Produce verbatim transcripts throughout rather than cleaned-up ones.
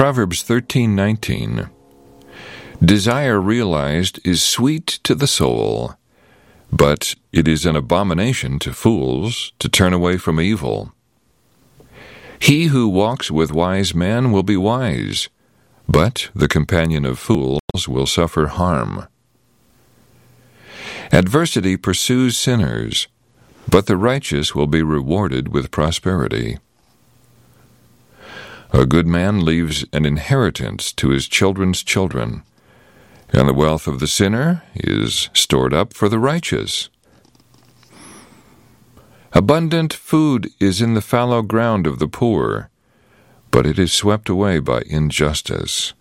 Proverbs thirteen nineteen. Desire realized is sweet to the soul, but it is an abomination to fools to turn away from evil. He who walks with wise men will be wise, but the companion of fools will suffer harm. Adversity pursues sinners, but the righteous will be rewarded with prosperity. A good man leaves an inheritance to his children's children, and the wealth of the sinner is stored up for the righteous. Abundant food is in the fallow ground of the poor, but it is swept away by injustice.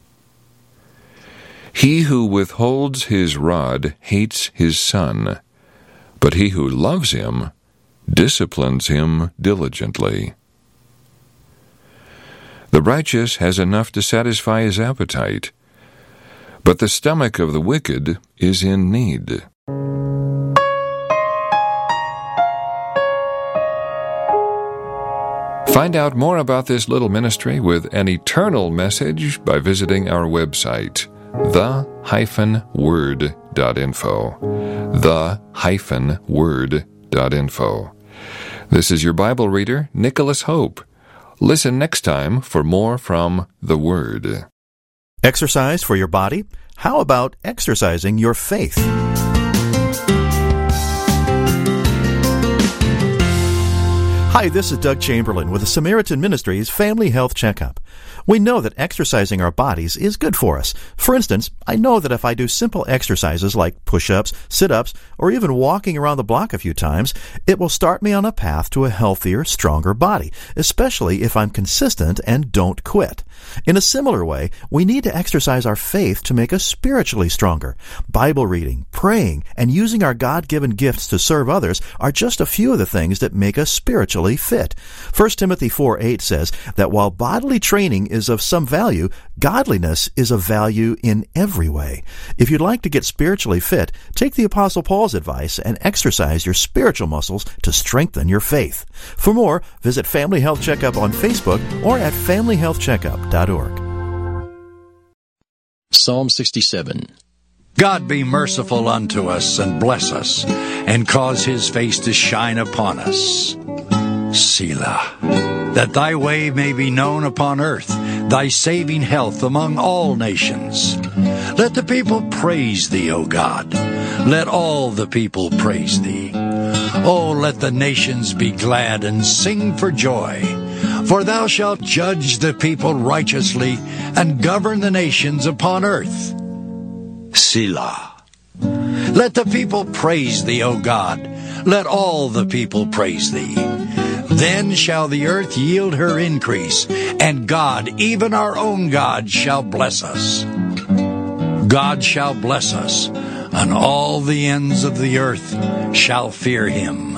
He who withholds his rod hates his son, but he who loves him disciplines him diligently. The righteous has enough to satisfy his appetite, but the stomach of the wicked is in need. Find out more about this little ministry with an eternal message by visiting our website, the dash word dot info. the dash word dot info. This is your Bible reader, Nicholas Hope. Listen next time for more from the Word. Exercise for your body? How about exercising your faith? Hi, this is Doug Chamberlain with the Samaritan Ministries Family Health Checkup. We know that exercising our bodies is good for us. For instance, I know that if I do simple exercises like push-ups, sit-ups, or even walking around the block a few times, it will start me on a path to a healthier, stronger body, especially if I'm consistent and don't quit. In a similar way, we need to exercise our faith to make us spiritually stronger. Bible reading, praying, and using our God-given gifts to serve others are just a few of the things that make us spiritually fit. First Timothy four eight says that while bodily training is of some value, godliness is of value in every way. If you'd like to get spiritually fit, take the Apostle Paul's advice and exercise your spiritual muscles to strengthen your faith. For more, visit Family Health Checkup on Facebook or at family health checkup dot org. Psalm sixty-seven. God be merciful unto us and bless us, and cause his face to shine upon us. Selah. That thy way may be known upon earth, thy saving health among all nations. Let the people praise thee, O God. Let all the people praise thee. O let the nations be glad and sing for joy. For thou shalt judge the people righteously and govern the nations upon earth. Selah. Let the people praise thee, O God. Let all the people praise thee. Then shall the earth yield her increase, and God, even our own God, shall bless us. God shall bless us, and all the ends of the earth shall fear him.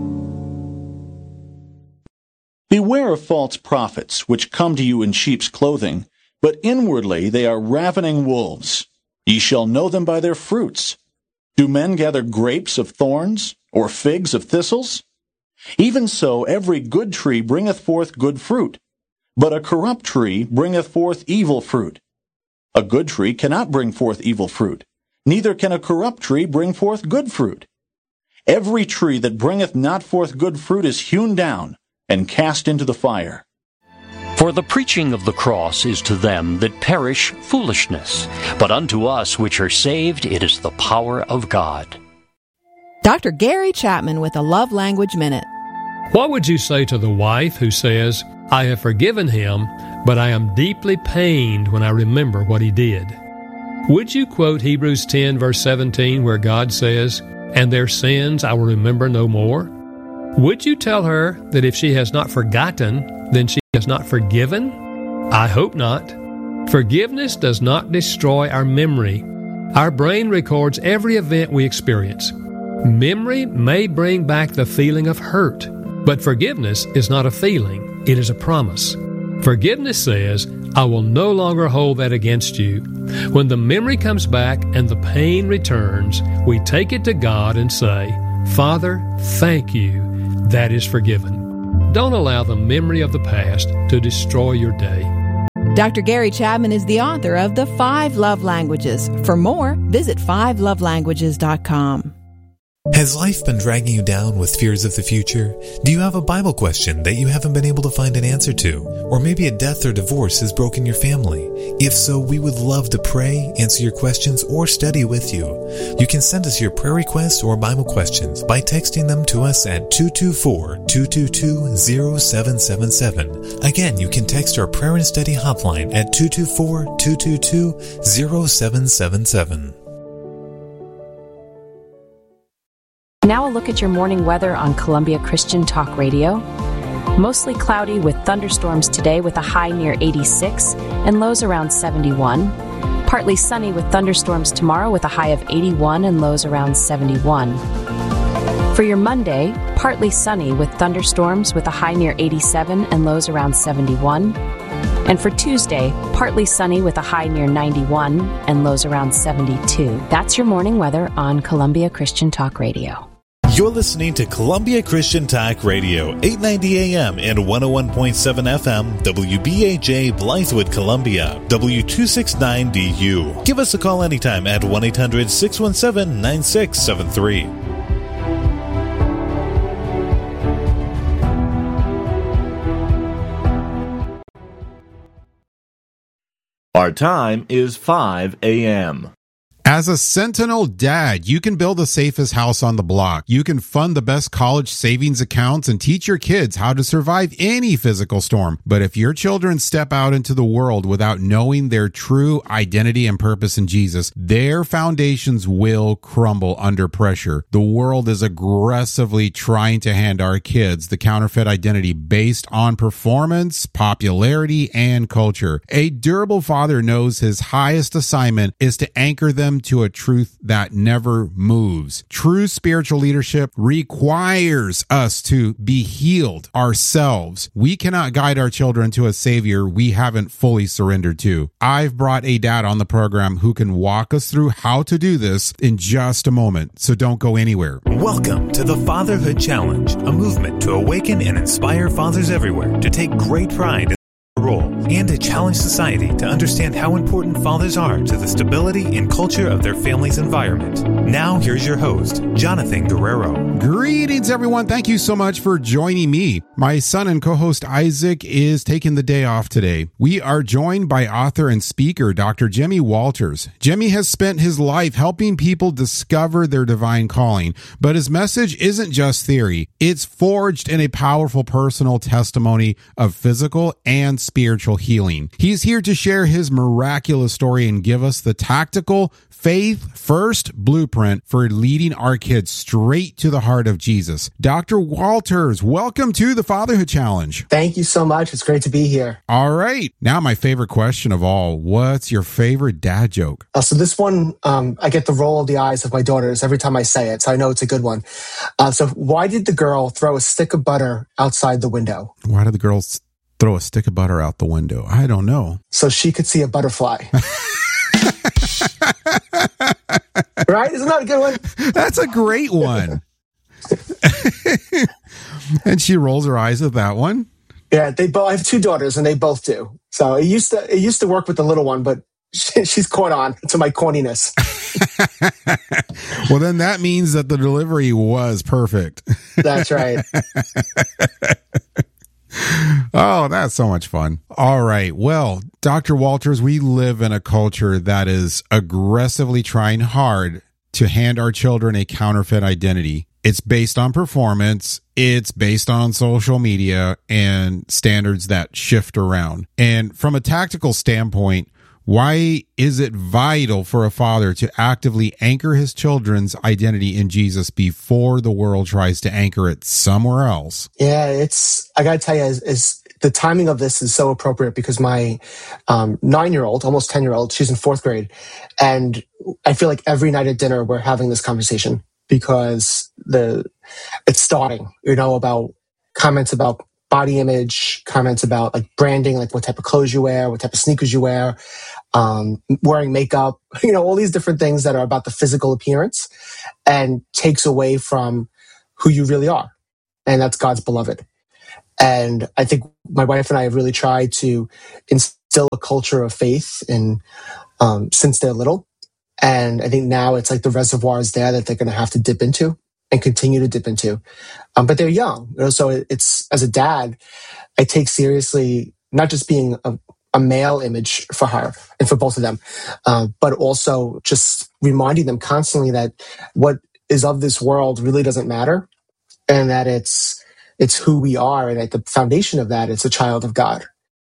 Beware of false prophets, which come to you in sheep's clothing, but inwardly they are ravening wolves. Ye shall know them by their fruits. Do men gather grapes of thorns, or figs of thistles? Even so every good tree bringeth forth good fruit, but a corrupt tree bringeth forth evil fruit. A good tree cannot bring forth evil fruit, neither can a corrupt tree bring forth good fruit. Every tree that bringeth not forth good fruit is hewn down, and cast into the fire. For the preaching of the cross is to them that perish foolishness, but unto us which are saved it is the power of God. Doctor Gary Chapman with a Love Language Minute. What would you say to the wife who says, I have forgiven him, but I am deeply pained when I remember what he did? Would you quote Hebrews ten, verse seventeen, where God says, and their sins I will remember no more? Would you tell her that if she has not forgotten, then she has not forgiven? I hope not. Forgiveness does not destroy our memory. Our brain records every event we experience. Memory may bring back the feeling of hurt, but forgiveness is not a feeling, it is a promise. Forgiveness says, I will no longer hold that against you. When the memory comes back and the pain returns, we take it to God and say, Father, thank you, that is forgiven. Don't allow the memory of the past to destroy your day. Doctor Gary Chapman is the author of The Five Love Languages. For more, visit five love languages dot com. Has life been dragging you down with fears of the future? Do you have a Bible question that you haven't been able to find an answer to? Or maybe a death or divorce has broken your family? If so, we would love to pray, answer your questions, or study with you. You can send us your prayer requests or Bible questions by texting them to us at two two four, two two two, zero seven seven seven. Again, you can text our prayer and study hotline at two two four, two two two, zero seven seven seven. Now a look at your morning weather on Columbia Christian Talk Radio. Mostly cloudy with thunderstorms today with a high near eighty-six and lows around seventy-one. Partly sunny with thunderstorms tomorrow with a high of eighty-one and lows around seventy-one. For your Monday, partly sunny with thunderstorms with a high near eighty-seven and lows around seventy-one. And for Tuesday, partly sunny with a high near ninety-one and lows around seventy-two. That's your morning weather on Columbia Christian Talk Radio. You're listening to Columbia Christian Talk Radio, eight ninety A M and one oh one point seven F M, W B A J, Blythewood, Columbia, W two sixty-nine D U. Give us a call anytime at one eight hundred, six one seven, nine six seven three. Our time is five A M As a Sentinel dad, you can build the safest house on the block. You can fund the best college savings accounts and teach your kids how to survive any physical storm. But if your children step out into the world without knowing their true identity and purpose in Jesus, their foundations will crumble under pressure. The world is aggressively trying to hand our kids the counterfeit identity based on performance, popularity, and culture. A durable father knows his highest assignment is to anchor them to a truth that never moves. True spiritual leadership requires us to be healed ourselves. We cannot guide our children to a savior we haven't fully surrendered to. I've brought a dad on the program who can walk us through how to do this in just a moment, so don't go anywhere. Welcome to the Fatherhood Challenge, a movement to awaken and inspire fathers everywhere to take great pride in role and to challenge society to understand how important fathers are to the stability and culture of their family's environment. Now, here's your host, Jonathan Guerrero. Greetings, everyone. Thank you so much for joining me. My son and co-host Isaac is taking the day off today. We are joined by author and speaker, Doctor Jimmy Walters. Jimmy has spent his life helping people discover their divine calling, but his message isn't just theory. It's forged in a powerful personal testimony of physical and spiritual healing. He's here to share his miraculous story and give us the tactical, faith-first blueprint for leading our kids straight to the heart of Jesus. Doctor Walters, welcome to the Fatherhood Challenge. Thank you so much. It's great to be here. All right. Now, my favorite question of all, what's your favorite dad joke? Uh, so this one, um, I get the roll of the eyes of my daughters every time I say it, so I know it's a good one. Uh, so why did the girl throw a stick of butter outside the window? Why did the girl throw a stick of butter out the window? I don't know. So she could see a butterfly. Right? Isn't that a good one? That's a great one. And she rolls her eyes at that one. Yeah, they both. I have two daughters, and they both do. So it used to it used to work with the little one, but she, she's caught on to my corniness. Well, then that means that the delivery was perfect. That's right. Oh, that's so much fun. All right. Well, Doctor Walters, we live in a culture that is aggressively trying hard to hand our children a counterfeit identity. It's based on performance. It's based on social media and standards that shift around. And from a tactical standpoint, why is it vital for a father to actively anchor his children's identity in Jesus before the world tries to anchor it somewhere else? Yeah, it's, I got to tell you, is, is the timing of this is so appropriate because my um, nine-year-old, almost ten-year-old, she's in fourth grade. And I feel like every night at dinner, we're having this conversation because the it's starting, you know, about comments about body image, comments about like branding, like what type of clothes you wear, what type of sneakers you wear, um, wearing makeup, you know, all these different things that are about the physical appearance and takes away from who you really are. And that's God's beloved. And I think my wife and I have really tried to instill still a culture of faith and um, since they're little. And I think now it's like the reservoir is there that they're going to have to dip into and continue to dip into. Um, but they're young. You know, so it's, as a dad, I take seriously not just being a, a male image for her and for both of them, uh, but also just reminding them constantly that what is of this world really doesn't matter, and that it's it's who we are, and at the foundation of that, it's a child of God.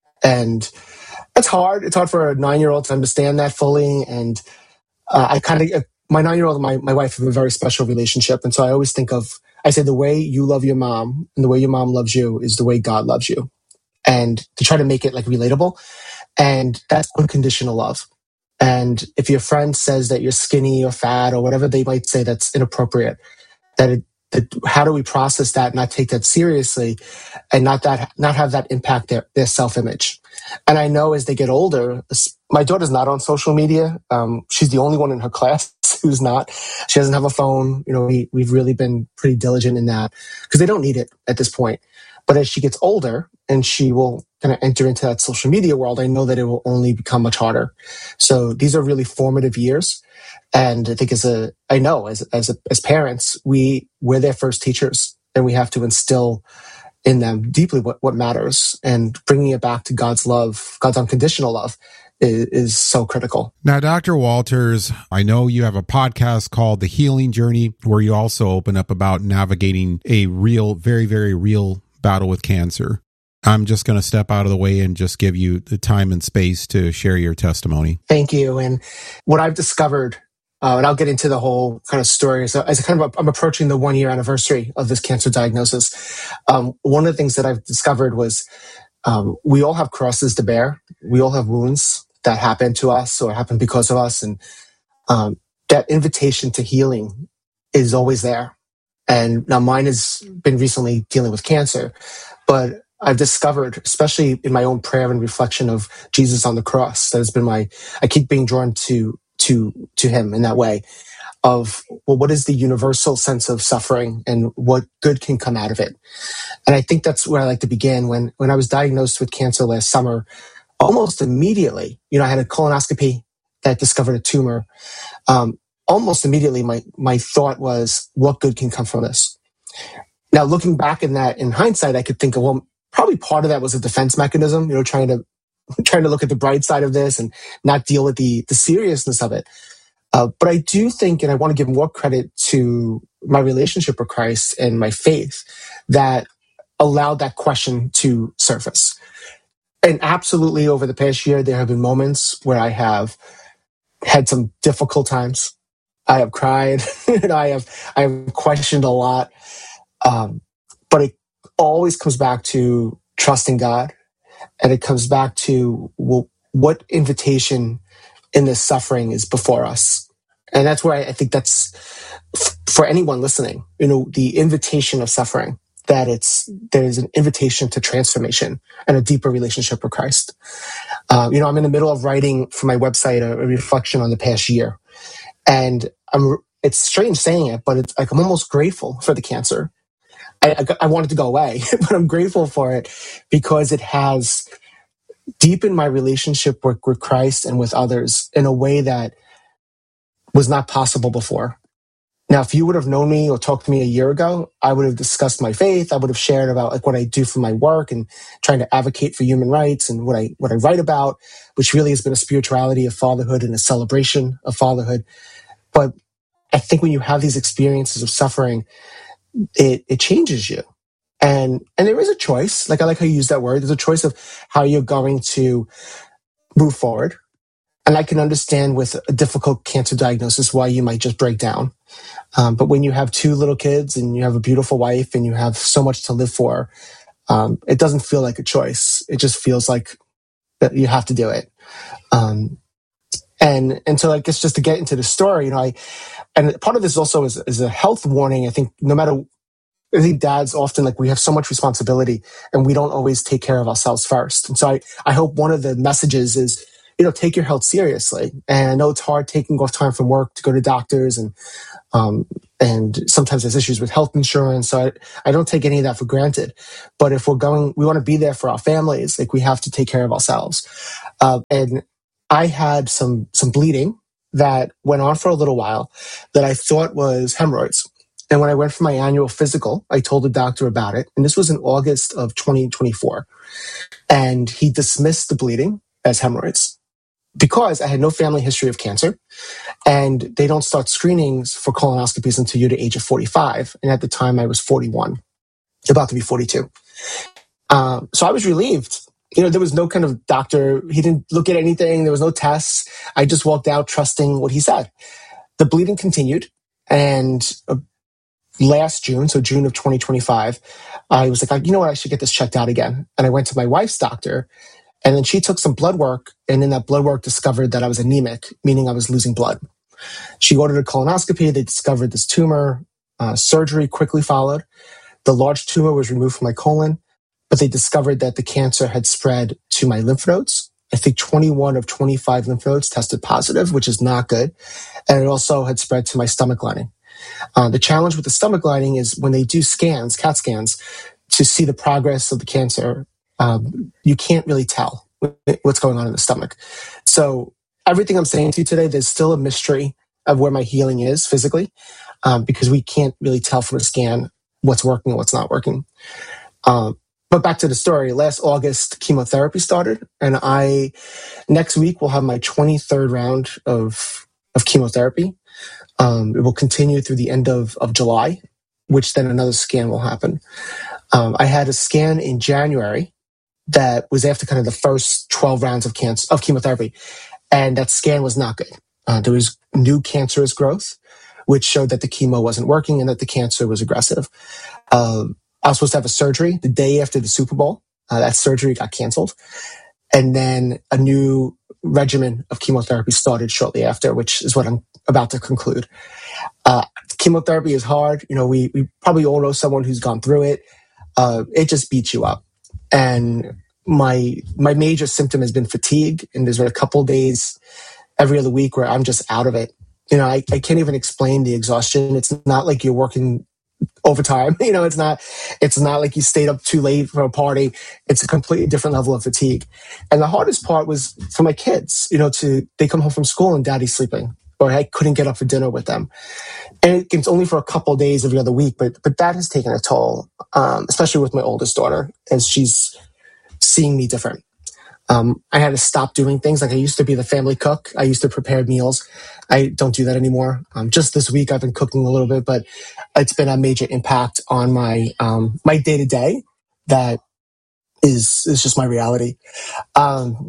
And it's hard. It's hard for a nine-year-old to understand that fully. And uh, I kind of, my nine-year-old and my, my wife have a very special relationship. And so I always think of, I say the way you love your mom and the way your mom loves you is the way God loves you. And to try to make it like relatable. And that's unconditional love. And if your friend says that you're skinny or fat or whatever they might say that's inappropriate, that it, that how do we process that, not take that seriously, and not that not have that impact their, their self-image. And I know as they get older, my daughter's not on social media. Um, she's the only one in her class who's not. She doesn't have a phone. You know, we, we've really been pretty diligent in that because they don't need it at this point. But as she gets older and she will kind of enter into that social media world, I know that it will only become much harder. So these are really formative years. And I think as a, I know as as a, as parents, we we're their first teachers, and we have to instill in them deeply what, what matters, and bringing it back to God's love, God's unconditional love, is, is so critical. Now, Doctor Walters, I know you have a podcast called The Healing Journey, where you also open up about navigating a real, very, very real battle with cancer. I'm just going to step out of the way and just give you the time and space to share your testimony. Thank you. And what I've discovered, uh, and I'll get into the whole kind of story. So as a kind of, a, I'm approaching the one year anniversary of this cancer diagnosis. Um, one of the things that I've discovered was um, we all have crosses to bear. We all have wounds that happen to us or happen because of us. And um, that invitation to healing is always there. And now mine has been recently dealing with cancer, but I've discovered, especially in my own prayer and reflection of Jesus on the cross, that has been my, I keep being drawn to, to, to him in that way of, well, what is the universal sense of suffering and what good can come out of it? And I think that's where I like to begin. When, when I was diagnosed with cancer last summer, almost immediately, you know, I had a colonoscopy that discovered a tumor. Um, almost immediately, my, my thought was, what good can come from this? Now, looking back in that, in hindsight, I could think of, well, probably part of that was a defense mechanism, you know, trying to trying to look at the bright side of this and not deal with the the seriousness of it. Uh, but I do think, and I want to give more credit to my relationship with Christ and my faith that allowed that question to surface. And absolutely, over the past year, there have been moments where I have had some difficult times. I have cried, and I have I have questioned a lot. Um, but it always comes back to trusting God, and it comes back to, well, what invitation in this suffering is before us. And that's where I, I think that's f- for anyone listening, you know, the invitation of suffering, that it's, there's an invitation to transformation and a deeper relationship with Christ. Um, you know, I'm in the middle of writing for my website a, a reflection on the past year, and I'm, it's strange saying it, but it's like, I'm almost grateful for the cancer. I, I wanted to go away, but I'm grateful for it because it has deepened my relationship with, with Christ and with others in a way that was not possible before. Now, if you would have known me or talked to me a year ago, I would have discussed my faith. I would have shared about like what I do for my work and trying to advocate for human rights and what I what I write about, which really has been a spirituality of fatherhood and a celebration of fatherhood. But I think when you have these experiences of suffering, It, it changes you. And and there is a choice. Like I like how you use that word. There's a choice of how you're going to move forward. And I can understand with a difficult cancer diagnosis why you might just break down. Um, but when you have two little kids and you have a beautiful wife and you have so much to live for, um, it doesn't feel like a choice. It just feels like that you have to do it. Um, and and so I guess just to get into the story, you know, I and part of this also is, is a health warning. I think no matter, I think dads often, like, we have so much responsibility and we don't always take care of ourselves first. And so I, I hope one of the messages is, you know, take your health seriously. And I know it's hard taking off time from work to go to doctors and, um, and sometimes there's issues with health insurance. So I, I don't take any of that for granted. But if we're going, we want to be there for our families. Like we have to take care of ourselves. Uh, and I had some some bleeding that went on for a little while that I thought was hemorrhoids. And when I went for my annual physical, I told the doctor about it. And this was in August of twenty twenty-four. And he dismissed the bleeding as hemorrhoids because I had no family history of cancer. And they don't start screenings for colonoscopies until you're the age of forty-five. And at the time, I was forty-one, about to be forty-two. Um, so I was relieved. You know, there was no kind of doctor. He didn't look at anything. There was no tests. I just walked out trusting what he said. The bleeding continued. And uh, last June, so June of twenty twenty-five, I was like, you know what, I should get this checked out again. And I went to my wife's doctor, and then she took some blood work, and in that blood work discovered that I was anemic, meaning I was losing blood. She ordered a colonoscopy. They discovered this tumor. Uh, surgery quickly followed. The large tumor was removed from my colon, but they discovered that the cancer had spread to my lymph nodes. I think twenty-one of twenty-five lymph nodes tested positive, which is not good. And it also had spread to my stomach lining. Uh, the challenge with the stomach lining is when they do scans, CAT scans, to see the progress of the cancer, um, you can't really tell what's going on in the stomach. So everything I'm saying to you today, there's still a mystery of where my healing is physically, um, because we can't really tell from a scan what's working and what's not working. Um, but back to the story, last August, chemotherapy started, and I, next week, will have my twenty-third round of, of chemotherapy. Um, it will continue through the end of, of July, which then another scan will happen. Um, I had a scan in January that was after kind of the first twelve rounds of cancer, of chemotherapy. And that scan was not good. Uh, there was new cancerous growth, which showed that the chemo wasn't working and that the cancer was aggressive. Uh, I was supposed to have a surgery the day after the Super Bowl. Uh, that surgery got canceled. And then a new regimen of chemotherapy started shortly after, which is what I'm about to conclude. Uh, chemotherapy is hard. You know, we, we probably all know someone who's gone through it. Uh, it just beats you up. And my my major symptom has been fatigue. And there's been a couple of days every other week where I'm just out of it. You know, I, I can't even explain the exhaustion. It's not like you're working overtime. You know, it's not, it's not like you stayed up too late for a party. It's a completely different level of fatigue. And the hardest part was for my kids, you know, to, they come home from school and daddy's sleeping, or I couldn't get up for dinner with them. And it's only for a couple of days every other week, but, but that has taken a toll, um, especially with my oldest daughter, as she's seeing me different. Um, I had to stop doing things. Like I used to be the family cook. I used to prepare meals. I don't do that anymore. Um, just this week I've been cooking a little bit, but it's been a major impact on my, um, my day to day. That is, is just my reality. Um,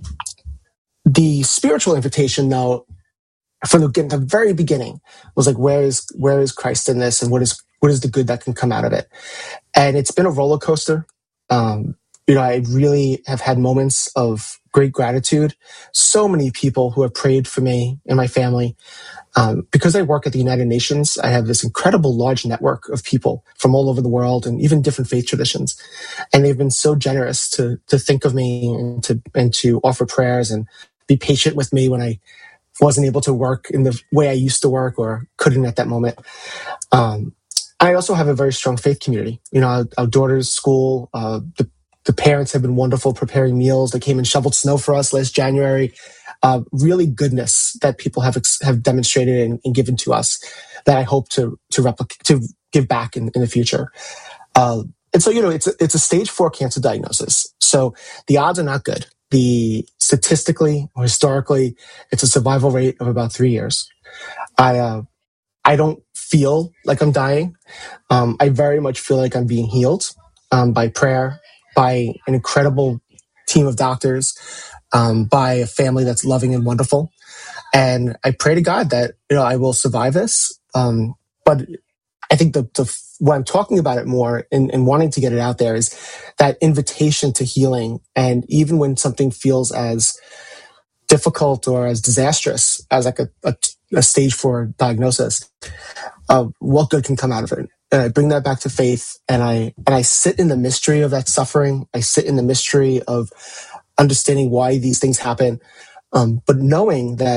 the spiritual invitation though, from the, the very beginning was like, where is, where is Christ in this? And what is, what is the good that can come out of it? And it's been a roller coaster. Um, You know, I really have had moments of great gratitude. So many people who have prayed for me and my family. Um, because I work at the United Nations, I have this incredible large network of people from all over the world and even different faith traditions. And they've been so generous to to think of me and to and to offer prayers and be patient with me when I wasn't able to work in the way I used to work or couldn't at that moment. Um, I also have a very strong faith community. You know, our, our daughter's school, uh, the The parents have been wonderful preparing meals. They came and shoveled snow for us last January. Uh, really goodness that people have have demonstrated and, and given to us that I hope to to replicate, to give back in, in the future. Uh, and so, you know, it's a, it's a stage four cancer diagnosis. So the odds are not good. The statistically or historically, it's a survival rate of about three years. I uh, I don't feel like I'm dying. Um, I very much feel like I'm being healed um, by prayer, by an incredible team of doctors, um, by a family that's loving and wonderful. And I pray to God that, you know, I will survive this. Um, but I think the, the what I'm talking about it more and, and wanting to get it out there is that invitation to healing. And even when something feels as difficult or as disastrous as like a, a, a stage four diagnosis, uh, what good can come out of it? And I bring that back to faith, and I and I sit in the mystery of that suffering. I sit in the mystery of understanding why these things happen, um, but knowing that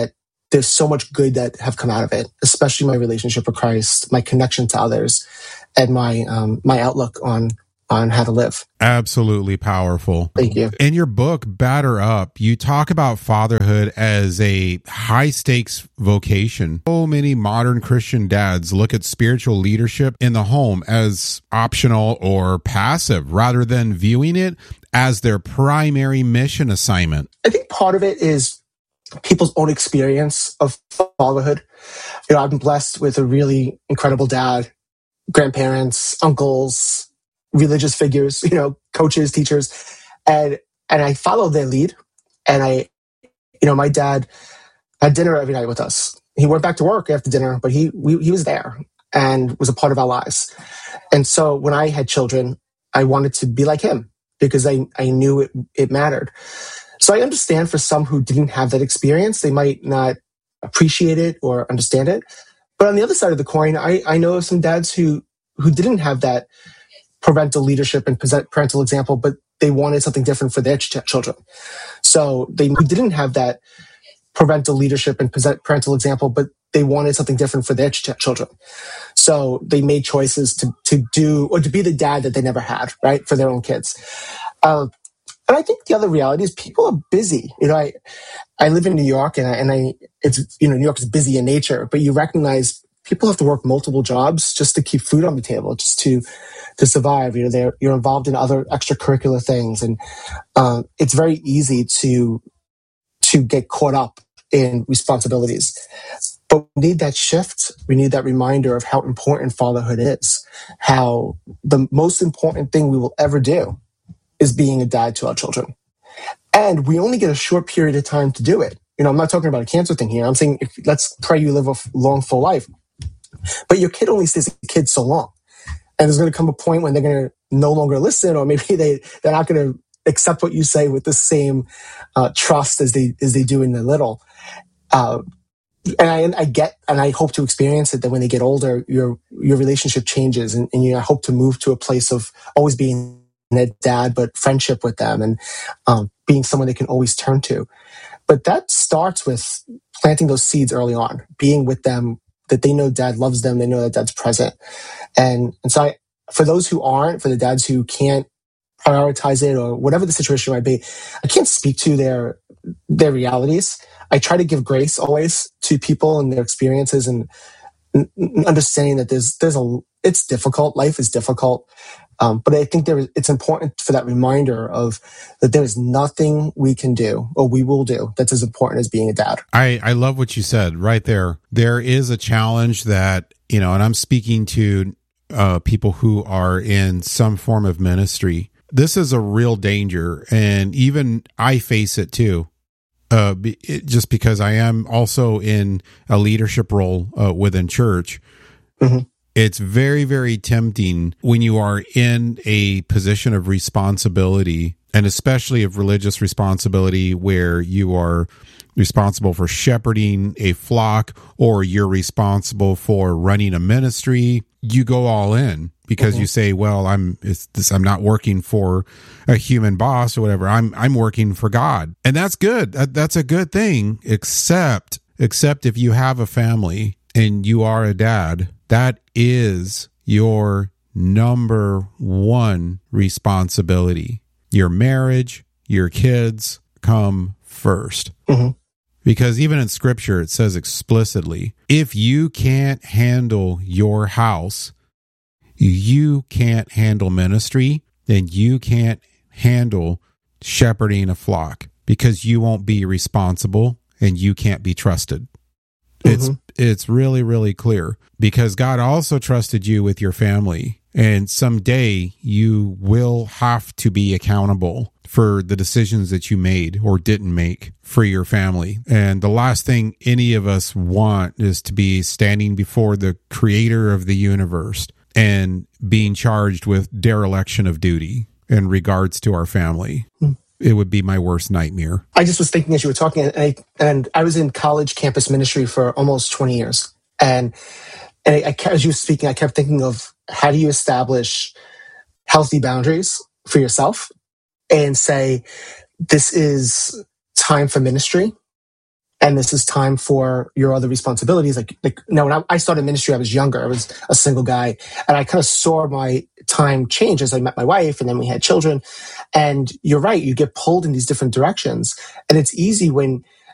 there's so much good that have come out of it, especially my relationship with Christ, my connection to others, and my um, my outlook on on how to live. Absolutely powerful. Thank you. In your book, Batter Up, you talk about fatherhood as a high stakes vocation. So many modern Christian dads look at spiritual leadership in the home as optional or passive rather than viewing it as their primary mission assignment. I think part of it is people's own experience of fatherhood. You know, I've been blessed with a really incredible dad, grandparents, uncles, religious figures, you know, coaches, teachers, and and I followed their lead. And I, you know, my dad had dinner every night with us. He went back to work after dinner, but he we, he was there and was a part of our lives. And so when I had children, I wanted to be like him because I I knew it it mattered. So I understand for some who didn't have that experience, they might not appreciate it or understand it. But on the other side of the coin, I I know of some dads who who didn't have that parental leadership and parental example, but they wanted something different for their ch- children. So they didn't have that parental leadership and parental example, but they wanted something different for their ch- children. So they made choices to to do or to be the dad that they never had, right, for their own kids. Uh, and I think the other reality is people are busy. You know, I I live in New York, and I, and I it's you know New York is busy in nature, but you recognize people have to work multiple jobs just to keep food on the table, just to to survive. You know, they're you're involved in other extracurricular things, and um, it's very easy to to get caught up in responsibilities. But we need that shift. We need that reminder of how important fatherhood is. How the most important thing we will ever do is being a dad to our children, and we only get a short period of time to do it. You know, I'm not talking about a cancer thing here. I'm saying, if, let's pray you live a long, full life. But your kid only stays a kid so long. And there's going to come a point when they're going to no longer listen, or maybe they, they're not going to accept what you say with the same uh, trust as they as they do in the little. Uh, and I, I get, and I hope to experience it, that when they get older, your your relationship changes, and, and you know, I hope to move to a place of always being a dad, but friendship with them, and um, being someone they can always turn to. But that starts with planting those seeds early on, being with them, that they know dad loves them, they know that dad's present. And, and so I, for those who aren't, for the dads who can't prioritize it or whatever the situation might be, I can't speak to their their realities. I try to give grace always to people and their experiences, and, and understanding that there's there's a it's difficult. Life is difficult. Um, but I think there is, it's important for that reminder of that there is nothing we can do or we will do that's as important as being a dad. I, I love what you said right there. There is a challenge that, you know, and I'm speaking to uh, people who are in some form of ministry. This is a real danger, and even I face it too. Uh, be, it, just because I am also in a leadership role uh, within church. Mm-hmm. It's very, very tempting when you are in a position of responsibility, and especially of religious responsibility, where you are responsible for shepherding a flock, or you're responsible for running a ministry. You go all in because mm-hmm. you say, well, I'm it's this, I'm not working for a human boss or whatever. I'm I'm working for God. And that's good. That, that's a good thing, except except if you have a family and you are a dad. That is your number one responsibility. Your marriage, your kids come first. Mm-hmm. Because even in scripture, it says explicitly, if you can't handle your house, you can't handle ministry, then you can't handle shepherding a flock, because you won't be responsible and you can't be trusted. Mm-hmm. It's it's really, really clear, because God also trusted you with your family, and someday you will have to be accountable for the decisions that you made or didn't make for your family. And the last thing any of us want is to be standing before the creator of the universe and being charged with dereliction of duty in regards to our family. Mm. It would be my worst nightmare. I just was thinking as you were talking, and I, and I was in college campus ministry for almost twenty years. And, and I, I, as you were speaking, I kept thinking of, how do you establish healthy boundaries for yourself and say, this is time for ministry, and this is time for your other responsibilities. Like, like you know, when I, I started ministry, I was younger. I was a single guy, and I kind of saw my time change as I met my wife, and then we had children. And you're right, you get pulled in these different directions. And it's easy when